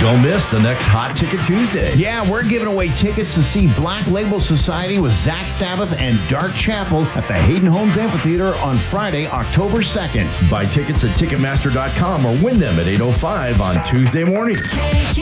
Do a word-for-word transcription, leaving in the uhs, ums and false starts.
Don't miss the next Hot Ticket Tuesday. Yeah, we're giving away tickets to see Black Label Society with Zach Sabbath and Dark Chapel at the Hayden Homes Amphitheater on Friday, October second. Buy tickets at Ticketmaster dot com or win them at eight oh five on Tuesday morning.